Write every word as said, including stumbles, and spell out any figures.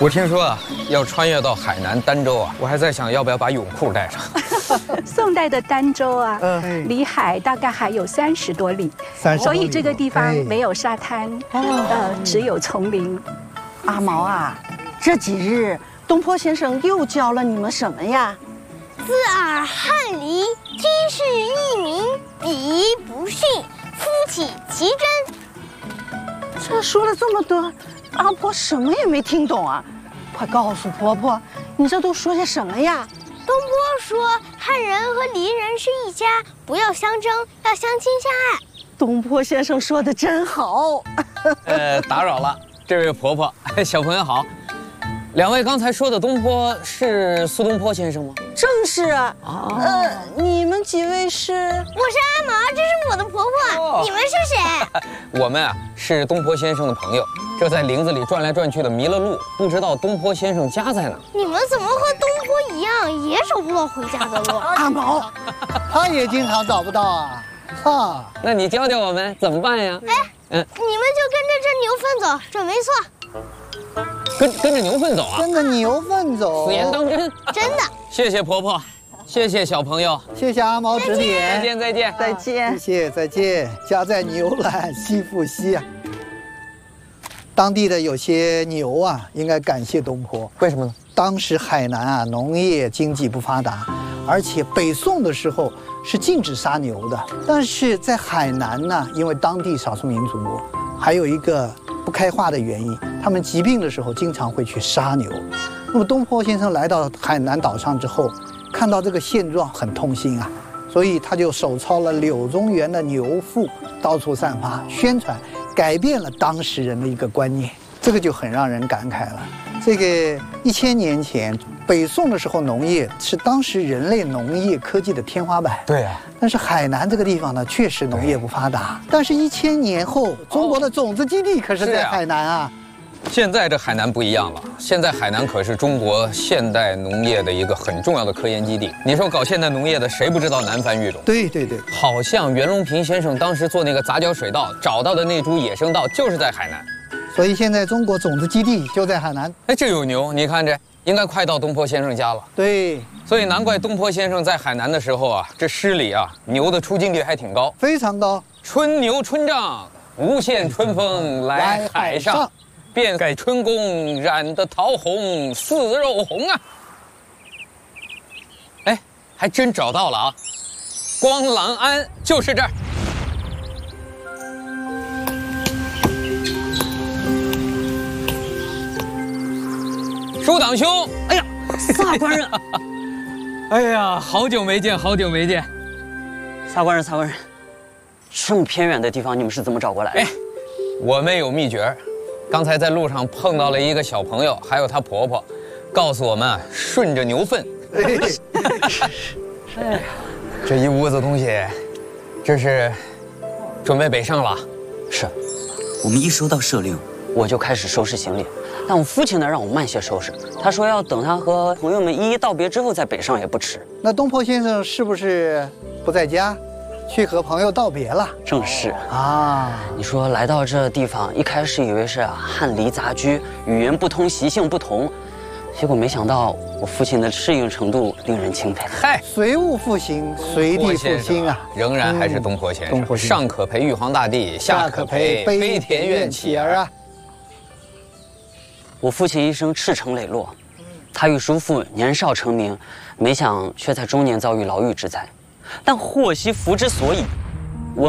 我听说啊，要穿越到海南儋州啊，我还在想要不要把泳裤带上。 宋代的儋州啊，嗯，离海大概还有三十多里，所以这个地方没有沙滩，呃，只有丛林。 阿毛啊，这几日东坡先生又教了你们什么呀？ 自尔翰离，听是一鸣，彼不逊，夫起其真。 这说了这么多，阿婆什么也没听懂啊！快告诉婆婆，你这都说些什么呀？ 东坡说汉人和黎人是一家，不要相争，要相亲相爱。 东坡先生说的真好。 呃，打扰了，这位婆婆，小朋友好。两位刚才说的东坡是苏东坡先生吗？ 正是啊。啊呃，你们几位是？我是阿毛，这是我的婆婆。哦、你们是谁？ 我们啊是东坡先生的朋友，这在林子里转来转去的迷了路，不知道东坡先生家在哪。 你们怎么和东坡一样，也找不到回家的路？ 阿毛， 他也经常找不到啊。哈， 那你教教我们怎么办呀？ 哎，嗯，你们就跟着这牛粪走，准没错。 跟跟着牛粪走啊！ 跟着牛粪走， 此言当真？ 真的。 谢谢婆婆，谢谢小朋友， 谢谢阿毛指点。 再见再见再见。 谢谢再见。家在牛栏西复西啊。当地的有些牛啊，应该感谢东坡。 为什么呢？ 当时海南啊，农业经济不发达，而且北宋的时候是禁止杀牛的。但是在海南呢，因为当地少数民族还有一个不开化的原因，他们疾病的时候经常会去杀牛。那么东坡先生来到海南岛上之后，看到这个现状很痛心啊，所以他就手抄了柳宗元的《牛赋》，到处散发宣传，改变了当时人的一个观念，这个就很让人感慨了。这个一千年前北宋的时候，农业是当时人类农业科技的天花板。 对啊。 但是海南这个地方呢，确实农业不发达。但是，一千年后，中国的种子基地可是在海南啊。 现在这海南不一样了，现在海南可是中国现代农业的一个很重要的科研基地。你说搞现代农业的，谁不知道南番育种？ 对对对。 好像袁隆平先生当时做那个杂交水稻找到的那株野生稻，就是在海南。 所以现在中国种子基地就在海南。 哎，这有牛，你看这应该快到东坡先生家了。 对， 所以难怪东坡先生在海南的时候啊，这诗里啊牛的出镜率还挺高， 非常高。 春牛春帐，无限春风来海上，便改春宫染得桃红似肉红啊。哎，还真找到了啊，光廊庵就是这儿。舒党兄，哎呀， 萨官人， 哎呀，好久没见，好久没见。 萨官人，萨官人，这么偏远的地方，你们是怎么找过来的？ 哎，我们有秘诀。刚才在路上碰到了一个小朋友，还有她婆婆，告诉我们顺着牛粪。哎呀，这一屋子东西，这是准备北上了。 是，我们一收到赦令，我就开始收拾行李。但我父亲呢，让我慢些收拾。他说要等他和朋友们一一道别之后再北上也不迟。 那东坡先生是不是不在家，去和朋友道别了？ 正是啊。 你说来到这地方，一开始以为是汉黎杂居，语言不通，习性不同，结果没想到我父亲的适应程度令人钦佩。 嗨，随物复兴，随地复兴啊， 仍然还是东坡先生。东坡先生上可陪玉皇大帝，下可陪悲田院乞儿啊。 我父亲一生赤诚磊落，他与叔父年少成名，没想却在中年遭遇牢狱之灾。但祸兮福之所倚，